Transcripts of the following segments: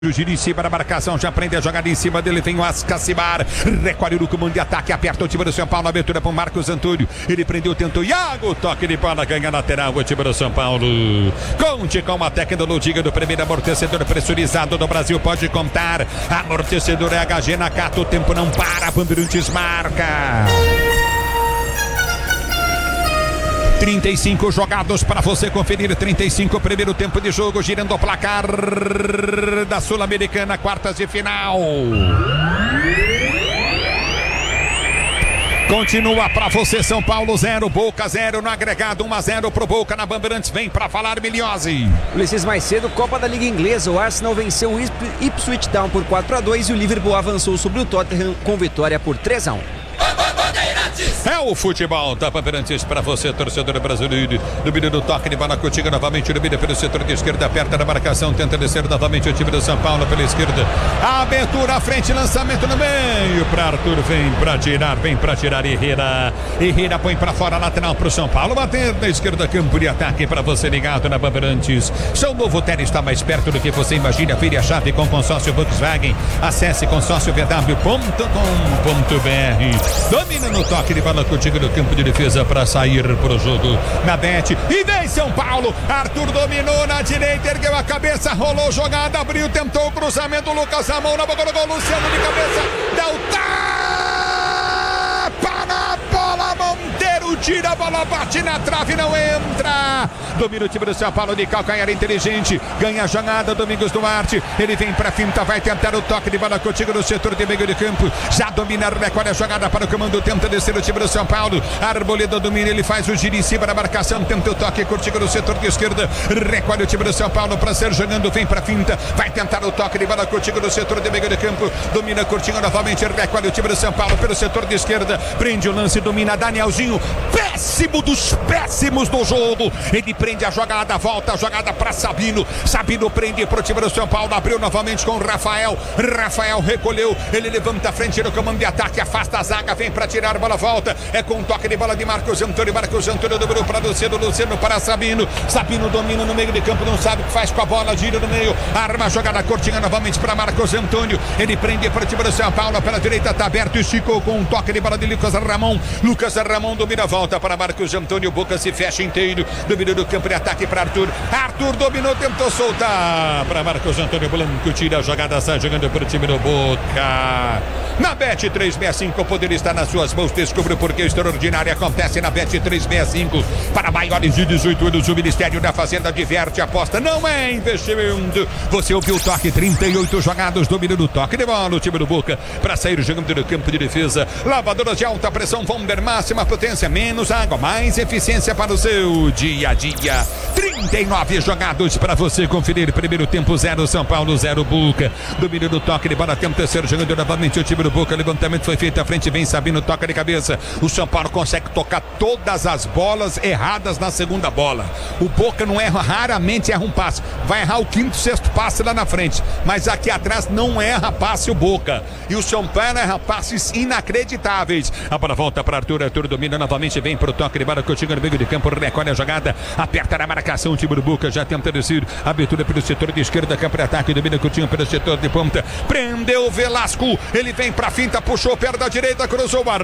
Gira em cima da marcação, já prende a jogada em cima dele, vem o Ascacibar, recolhe no comando de ataque, aperta o time do São Paulo, abertura para o Marcos Antônio, ele prendeu, tentou, Iago, toque de bola, ganha lateral, o time do São Paulo. Conte com a tecnologia do primeiro amortecedor pressurizado do Brasil, pode contar, amortecedor HG Nakata, o tempo não para, Bandeirantes marca. 35 jogados para você conferir, 35 primeiro tempo de jogo, girando o placar da Sul-Americana, quartas de final. Continua para você, São Paulo 0, Boca 0 no agregado, 1-0 pro Boca na Bandeirantes, vem para falar Miliose. Ulisses, mais cedo, Copa da Liga Inglesa, o Arsenal venceu o Ipswich Town por 4-2 e o Liverpool avançou sobre o Tottenham com vitória por 3-1. É o futebol da Bandeirantes para você, torcedor brasileiro. Domínio do toque de bola contigo novamente. Domínio pelo setor de esquerda, perto da marcação. Tenta descer novamente o time do São Paulo pela esquerda. Abertura à frente, lançamento no meio. Para Arthur, vem para tirar Herrera. Herrera põe para fora, lateral para o São Paulo. Bater na esquerda, campo de ataque para você ligado na Bandeirantes. Seu novo tênis está mais perto do que você imagina. Vire a chave com consórcio Volkswagen. Acesse consórciovw.com.br. Domina no toque de bola contigo no campo de defesa para sair pro jogo na Bet. E vem São Paulo. Arthur dominou na direita, ergueu a cabeça, rolou jogada, abriu, tentou o cruzamento. Lucas Ramon na boca do gol. Luciano de cabeça, dá o tapa na bola. Monteiro tira a bola, bate na trave, não entra. Domina o time do São Paulo de calcanhar inteligente. Ganha a jogada, Domingos Duarte. Ele vem pra finta, vai tentar o toque de bola contigo no setor de meio de campo. Já domina, recolhe a jogada para o comando, tenta descer o time do São Paulo. Arboleda domina, ele faz o giro em cima da marcação, tenta o toque contigo no setor de esquerda. Recolhe o time do São Paulo para ser jogando, vem pra finta, vai tentar o toque de bola contigo no setor de meio de campo. Domina curtinho novamente, recolhe o time do São Paulo pelo setor de esquerda. Prende o lance, domina Danielzinho. Péssimo dos péssimos do jogo. Ele prende a jogada, volta a jogada para Sabino. Sabino prende pro time do São Paulo, abriu novamente com o Rafael. Rafael recolheu, ele levanta a frente no comando de ataque, afasta a zaga, vem para tirar a bola, volta. É com um toque de bola de Marcos Antônio. Marcos Antônio dobrou para Luciano, Luciano para Sabino. Sabino domina no meio de campo, não sabe o que faz com a bola, gira no meio, arma a jogada curtinha novamente para Marcos Antônio. Ele prende para o time do São Paulo, pela direita tá aberto, esticou com um toque de bola de Lucas Ramon. Lucas Ramon domina, volta para Marcos Antônio. Boca se fecha inteiro, domina do campo de ataque para Arthur. Arthur dominou, tentou soltar para Marcos Antônio. Blanco tira a jogada, sai jogando para o time do Boca. Na Bet 365, o poder está nas suas mãos. Descubra o porquê extraordinário acontece na Bet 365. Para maiores de 18 anos, o Ministério da Fazenda diverte, aposta, não é investimento. Você ouviu o toque, 38 jogados, domínio do toque de bola, o time do Boca para sair jogando no campo de defesa. Lavadoras de alta pressão Vonder, máxima potência, menos água, mais eficiência para o seu dia a dia. 39 jogados para você conferir. Primeiro tempo 0, São Paulo 0, Boca. Domínio do toque de bola, tenta ser jogando novamente o time do Boca. Levantamento foi feito à frente, vem Sabino, toca de cabeça. O São Paulo consegue tocar todas as bolas erradas na segunda bola. O Boca não erra, raramente erra um passe. Vai errar o quinto, sexto passe lá na frente. Mas aqui atrás não erra passe o Boca. E o São Paulo erra passes inacreditáveis. A bola volta para Arthur. Arthur domina novamente, vem pro toque de bola contigo no meio de campo, recolhe a jogada, aperta na marcação, o time do Boca já tenta descer, abertura pelo setor de esquerda, campo de ataque, domina curtinho pelo setor de ponta, prendeu o Velasco, ele vem pra finta, puxou perto da direita, cruzou o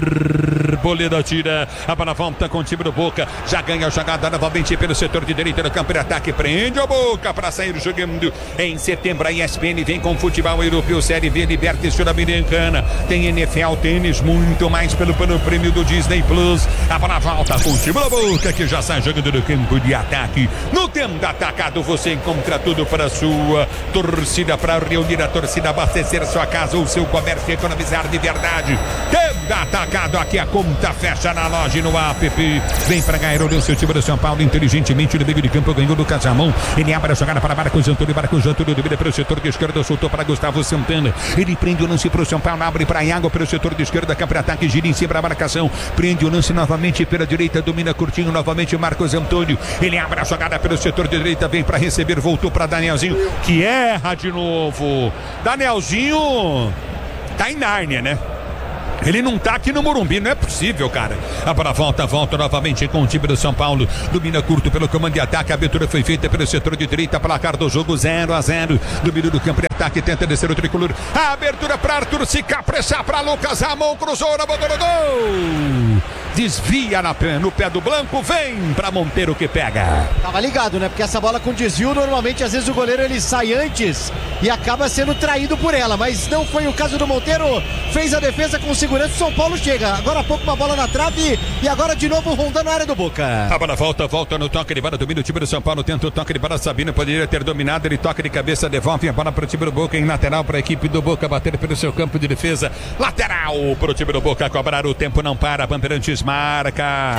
Arboleda, tira a bola, volta com o time do Boca, já ganha a jogada novamente pelo setor de direita no campo de ataque, prende a Boca para sair jogando. Em setembro a ESPN vem com futebol europeu, Série B, Libertadores Sul-Americana, tem NFL, tênis, muito mais pelo prêmio do Disney Plus. A bola volta com o time da Boca que já sai jogando no campo de ataque. No tempo atacado você encontra tudo para a sua torcida, para reunir a torcida, abastecer sua casa ou seu comércio, economizar de verdade. Tempo atacado, aqui a conta fecha na loja e no app. Vem para ganhar o seu time do São Paulo inteligentemente no meio de campo, ganhou do Casamão. Ele abre a jogada para Marcos Antônio. Marcos Antônio domina pelo setor de esquerda, soltou para Gustavo Santana. Ele prende o lance para o São Paulo, abre para Iago pelo setor de esquerda, campo de ataque, gira em cima da marcação. Prende o lance novamente pela direita, domina curtinho novamente Marcos Antônio. Ele abre a jogada pelo setor de direita, vem para receber, voltou para Danielzinho, que erra de novo. Danielzinho tá em Nárnia, né? Ele não tá aqui no Morumbi, não é possível, cara. A bola volta novamente com o time do São Paulo. Domina curto pelo comando de ataque. A abertura foi feita pelo setor de direita. Placar do jogo 0-0. Domínio do campo de ataque. Tenta descer o tricolor. A abertura para Arthur se caprichar para Lucas Ramon. Cruzou na boca do gol. Desvia no pé do Blanco. Vem para Monteiro que pega. Tava ligado, né? Porque essa bola com desvio, normalmente às vezes o goleiro ele sai antes e acaba sendo traído por ela. Mas não foi o caso do Monteiro. Fez a defesa com segurança. O São Paulo chega. Agora há pouco uma bola na trave e agora de novo rondando a área do Boca. A bola volta no toque de bola. Domina o time do São Paulo. Tenta o toque de bola. Sabino poderia ter dominado. Ele toca de cabeça. Devolve a bola para o time do Boca. Em lateral para a equipe do Boca. Bater pelo seu campo de defesa. Lateral para o time do Boca. Cobrar o tempo não para. Bandeirantes marca.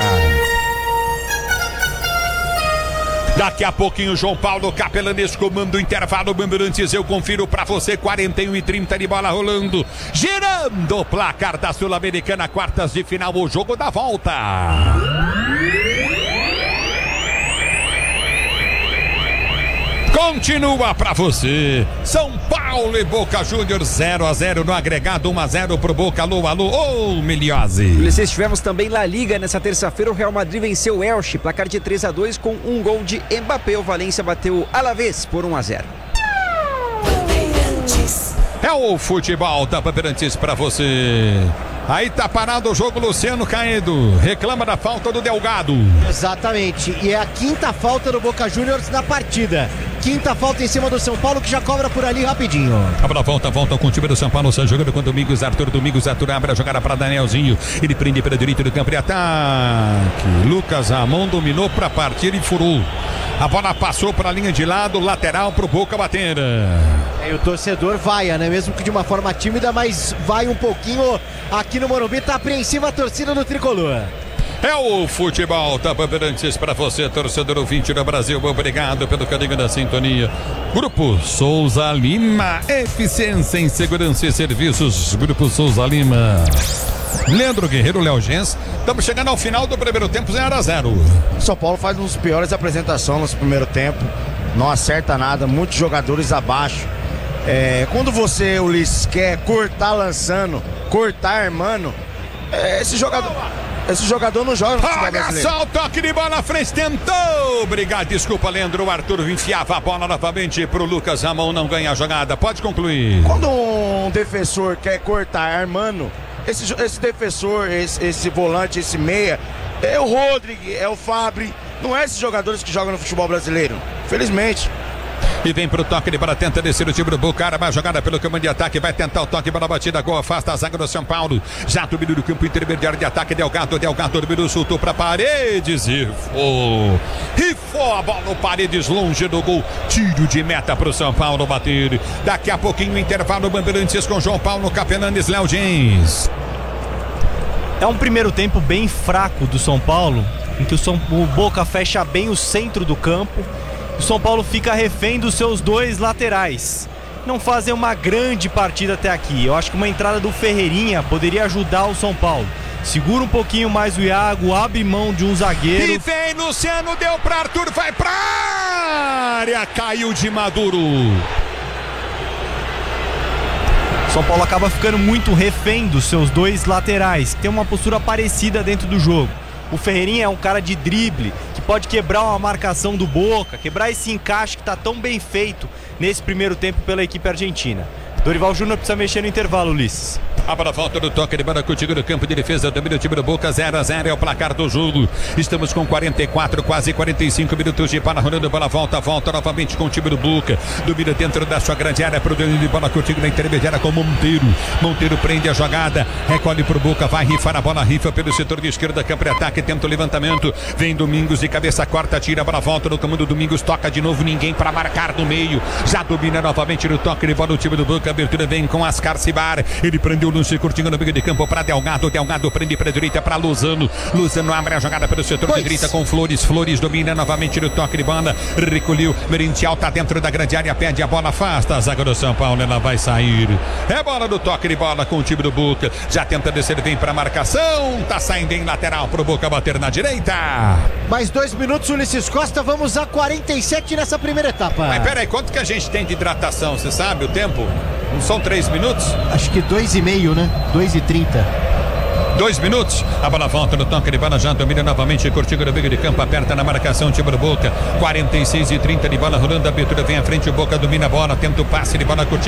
Daqui a pouquinho, João Paulo Capelanes comanda o intervalo. Bandeirantes, eu confiro pra você. 41:30 de bola rolando. Girando o placar da Sul-Americana, quartas de final, o jogo da volta. Continua pra você. São Paulo e Boca Juniors 0-0 no agregado, 1-0 pro Boca. Alô, Miliose. Ulisses, tivemos também La Liga nessa terça-feira. O Real Madrid venceu o Elche, placar de 3-2 com um gol de Mbappé. O Valência bateu o Alavés por 1-0. É o futebol da Bandeirantes pra você. Aí tá parado o jogo, Luciano Caedo reclama da falta do Delgado. Exatamente, e é a quinta falta do Boca Juniors na partida. Quinta falta em cima do São Paulo, que já cobra por ali rapidinho. A bola volta com o time do São Paulo. Está jogando com Domingos Arthur abre a jogada para Danielzinho. Ele prende pela direita do campo de ataque. Lucas Ramon dominou para partir e furou. A bola passou para a linha de lado, lateral para o Boca bater. E o torcedor vai, né? Mesmo que de uma forma tímida, mas vai um pouquinho aqui no Morumbi. Tá apreensiva a torcida do Tricolor. É o futebol da Bandeirantes para você, torcedor ouvinte do Brasil. Obrigado pelo carinho da sintonia. Grupo Souza Lima, eficiência em segurança e serviços. Grupo Souza Lima. Leandro Guerreiro, Léo Gens. Estamos chegando ao final do primeiro tempo, 0-0. São Paulo faz uma das piores apresentações no primeiro tempo. Não acerta nada, muitos jogadores abaixo. Quando você, Ulisses, quer cortar lançando, cortar armando, esse jogador não joga no futebol brasileiro. Só o toque de bola à frente, tentou. Obrigado, desculpa, Leandro. O Arthur enfiava a bola novamente pro Lucas Ramon, não ganha a jogada. Pode concluir. Quando um defensor quer cortar armando, esse defensor, esse volante, esse meia, é o Rodrigo, é o Fabri. Não é esses jogadores que jogam no futebol brasileiro, felizmente. E vem pro toque de bola, tenta descer o time do Boca, mais jogada pelo comando de ataque, vai tentar o toque, bola batida, gol, afasta a zaga do São Paulo, já domina do campo intermediário de ataque, Delgado dominou, soltou pra Paredes, rifou a bola no Paredes, longe do gol, tiro de meta pro São Paulo bater. Daqui a pouquinho, intervalo, Bandeirantes com João Paulo Capelanes, Léo Gens. É um primeiro tempo bem fraco do São Paulo, em que o Boca fecha bem o centro do campo. O São Paulo fica refém dos seus dois laterais. Não fazem uma grande partida até aqui. Eu acho que uma entrada do Ferreirinha poderia ajudar o São Paulo. Segura um pouquinho mais o Iago, abre mão de um zagueiro. E vem Luciano, deu pra Arthur, vai pra área, caiu de Maduro. São Paulo acaba ficando muito refém dos seus dois laterais, que tem uma postura parecida dentro do jogo. O Ferreirinha é um cara de drible, que pode quebrar uma marcação do Boca, quebrar esse encaixe que está tão bem feito nesse primeiro tempo pela equipe argentina. Dorival Júnior precisa mexer no intervalo, Ulisses. A bola volta do toque de bola contigo no campo de defesa, domina o time do Boca, 0-0 é o placar do jogo. Estamos com 44, quase 45 minutos de bola rolando, bola volta novamente com o time do Boca. Domina dentro da sua grande área, pro domínio de bola contigo na intermediária com Monteiro. Monteiro prende a jogada, recolhe pro Boca, vai rifar a bola, rifa pelo setor de esquerda, campo de ataque, tenta o levantamento. Vem Domingos de cabeça, corta, tira a bola, volta no comando, Domingos toca de novo, ninguém para marcar no meio. Já domina novamente no toque de bola o time do Boca. Abertura vem com Ascar Cibar, ele prendeu no curtinho no meio de campo para Delgado prende para a direita para Lozano abre a jogada pelo setor de direita com Flores domina novamente no toque de bola, recolheu, Merentiel tá dentro da grande área, pede a bola, afasta a zaga do São Paulo, ela vai sair, é bola do toque de bola com o time do Boca, já tenta descer, vem para marcação, tá saindo em lateral pro Boca bater na direita. Mais 2 minutos, Ulisses Costa, vamos a 47 nessa primeira etapa. Mas peraí, quanto que a gente tem de hidratação, você sabe o tempo? Não são 3 minutos? Acho que 2,5, né? 2,30. 2 minutos. A bola volta no toque de bola, já domina novamente. Curtigo no meio de campo, aperta na marcação, time do Boca. 46 e 30 de bola rolando. A abertura vem à frente. O Boca domina a bola, tenta o passe de bola. Curtigo